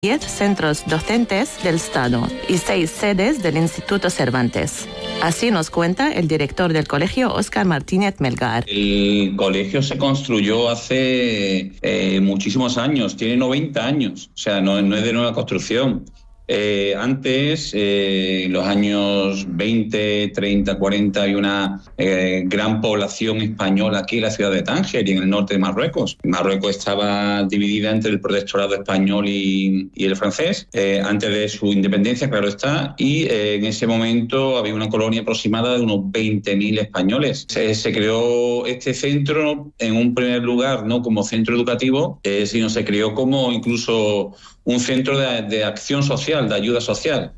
10 centros docentes del Estado y 6 sedes del Instituto Cervantes. Así nos cuenta el director del colegio, Óscar Martínez Melgar. El colegio se construyó hace muchísimos años, tiene 90 años, o sea, no es de nueva construcción. Antes, en los años 20, 30, 40, hay una gran población española aquí en la ciudad de Tánger y en el norte de Marruecos. Marruecos estaba dividida entre el protectorado español y el francés, antes de su independencia, claro está, y en ese momento había una colonia aproximada de unos 20.000 españoles. Se creó este centro en un primer lugar, no como centro educativo, sino se creó como incluso un centro de acción social, de ayuda social.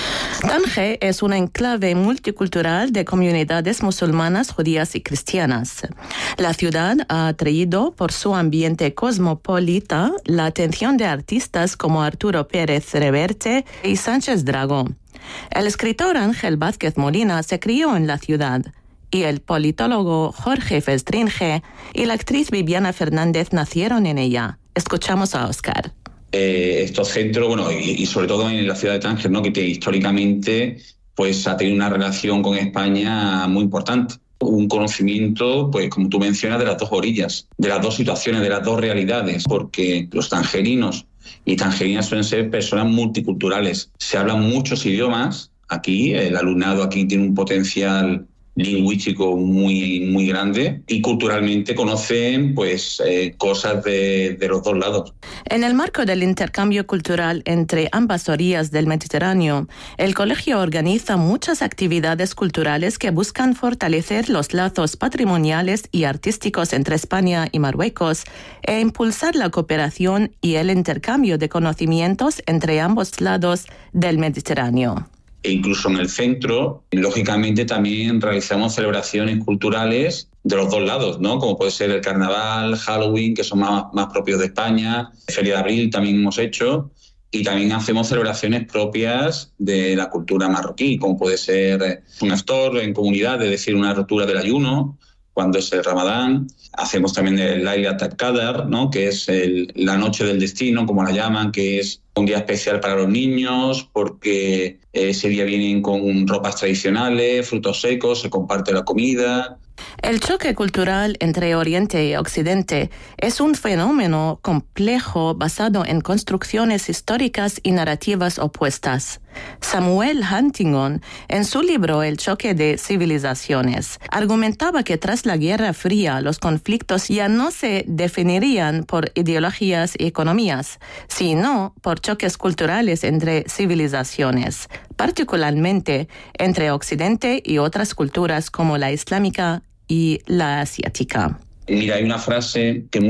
Tánger es un enclave multicultural de comunidades musulmanas, judías y cristianas. La ciudad ha atraído por su ambiente cosmopolita la atención de artistas como Arturo Pérez Reverte y Sánchez Dragó. El escritor Ángel Vázquez Molina se crió en la ciudad y el politólogo Jorge Festringe y la actriz Viviana Fernández nacieron en ella. Escuchamos a Óscar. Estos centros, bueno, y sobre todo en la ciudad de Tánger, ¿no?, que históricamente pues ha tenido una relación con España muy importante. Un conocimiento, pues como tú mencionas, de las dos orillas, de las dos situaciones, de las dos realidades, porque los tangerinos y tangerinas suelen ser personas multiculturales. Se hablan muchos idiomas aquí, el alumnado aquí tiene un potencial lingüístico muy grande y culturalmente conocen pues cosas de los dos lados. En el marco del intercambio cultural entre ambas orillas del Mediterráneo, el colegio organiza muchas actividades culturales que buscan fortalecer los lazos patrimoniales y artísticos entre España y Marruecos e impulsar la cooperación y el intercambio de conocimientos entre ambos lados del Mediterráneo. E incluso en el centro, lógicamente, también realizamos celebraciones culturales de los dos lados, ¿no? Como puede ser el carnaval, Halloween, que son más propios de España, Feria de Abril también hemos hecho, y también hacemos celebraciones propias de la cultura marroquí, como puede ser un iftar en comunidad, es decir, una ruptura del ayuno, cuando es el Ramadán. Hacemos también el Laylat al-Qadr, ¿no?, que es la noche del destino, como la llaman, que es un día especial para los niños porque ese día vienen con ropas tradicionales, frutos secos, se comparte la comida. El choque cultural entre Oriente y Occidente es un fenómeno complejo basado en construcciones históricas y narrativas opuestas. Samuel Huntington, en su libro El choque de civilizaciones, argumentaba que tras la Guerra Fría los conflictos ya no se definirían por ideologías y economías, sino por choques culturales entre civilizaciones, particularmente entre Occidente y otras culturas como la islámica y la asiática. Mira, hay una frase que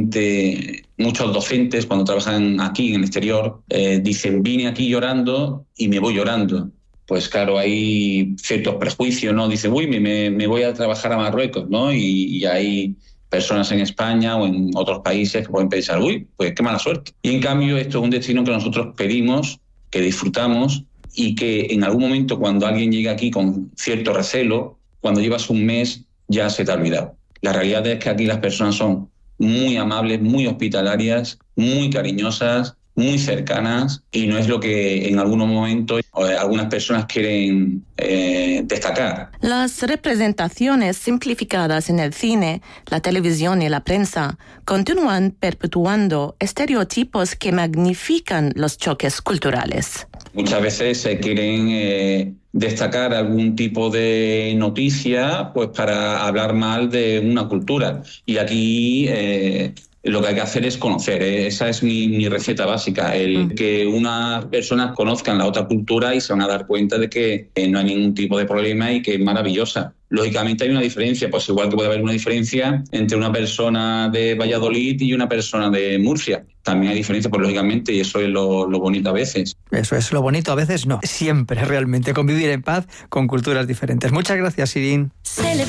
muchos docentes cuando trabajan aquí en el exterior dicen: vine aquí llorando y me voy llorando. Pues claro, hay ciertos prejuicios, ¿no? Dice, uy, me voy a trabajar a Marruecos, ¿no? Y hay personas en España o en otros países que pueden pensar, uy, pues qué mala suerte. Y en cambio esto es un destino que nosotros pedimos, que disfrutamos y que en algún momento cuando alguien llega aquí con cierto recelo, cuando llevas un mes ya se te ha olvidado. La realidad es que aquí las personas son muy amables, muy hospitalarias, muy cariñosas, muy cercanas, y no es lo que en algunos momentos algunas personas quieren destacar. Las representaciones simplificadas en el cine, la televisión y la prensa continúan perpetuando estereotipos que magnifican los choques culturales. Muchas veces se quieren destacar algún tipo de noticia pues para hablar mal de una cultura. Y aquí lo que hay que hacer es conocer. Esa es mi receta básica. Que unas personas conozcan la otra cultura y se van a dar cuenta de que no hay ningún tipo de problema y que es maravillosa. Lógicamente hay una diferencia, pues igual que puede haber una diferencia entre una persona de Valladolid y una persona de Murcia. También hay diferencia, pues lógicamente, y eso es lo bonito a veces. Eso es lo bonito, a veces no. Siempre realmente convivir en paz con culturas diferentes. Muchas gracias, Irín.